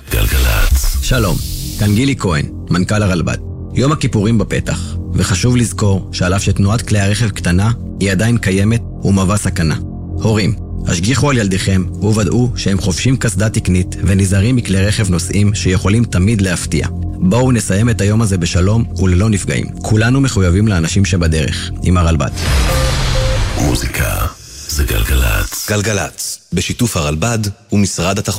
גלגלצ. שלום, כאן גילי כהן, מנכ"ל הרלב"ד. יום הכיפורים בפתח, וחשוב לזכור שעל אף שתנועת כלי הרכב קטנה, היא עדיין קיימת ומהווה סכנה. הורים, השגיחו על ילדיכם וודאו שהם חובשים קסדה תקנית ונזהרים מכלי רכב נוסעים שיכולים תמיד להפתיע. בואו נסיים את היום הזה בשלום וללא נפגעים. כולנו מחויבים לאנשים שבדרך, עם הרלב"ד. מוזיקה זה גלגלצ. גלגלצ, בשיתוף הרלב"ד ומשרד התחבורה.